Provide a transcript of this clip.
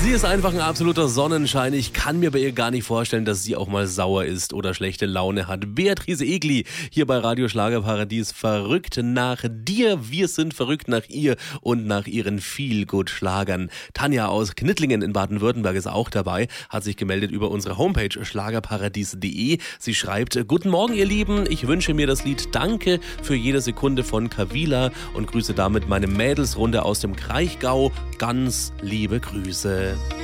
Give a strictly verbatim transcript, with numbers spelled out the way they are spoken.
Sie ist einfach ein absoluter Sonnenschein. Ich kann mir bei ihr gar nicht vorstellen, dass sie auch mal sauer ist oder schlechte Laune hat. Beatrice Egli hier bei Radio Schlagerparadies. Verrückt nach dir. Wir sind verrückt nach ihr und nach ihren Feel-Good-Schlagern. Tanja aus Knittlingen in Baden-Württemberg ist auch dabei, hat sich gemeldet über unsere Homepage schlagerparadies punkt de. Sie schreibt: Guten Morgen, ihr Lieben. Ich wünsche mir das Lied Danke für jede Sekunde von Kavila und grüße damit meine Mädelsrunde aus dem Kraichgau. Ganz liebe Grüße.